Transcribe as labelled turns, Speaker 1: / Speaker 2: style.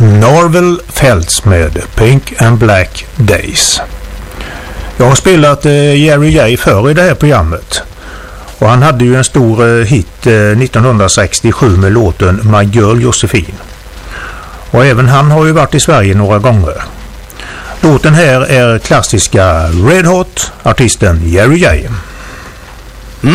Speaker 1: Narvel Felts med Pink and Black Days. Jag har spelat Jerry J förr i det här programmet. Och han hade ju en stor hit 1967 med låten My Girl Josephine. Och även han har ju varit i Sverige några gånger. Låten här är klassiska Red Hot, artisten Jerry J.